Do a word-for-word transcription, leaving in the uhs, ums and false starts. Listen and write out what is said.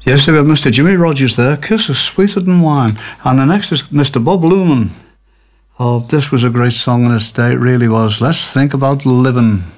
Yes, we've got Mister Jimmy Rogers there, Kiss is Sweeter Than Wine. And the next is Mister Bob Luman. Oh, this was a great song in its day, it really was. Let's Think About Living.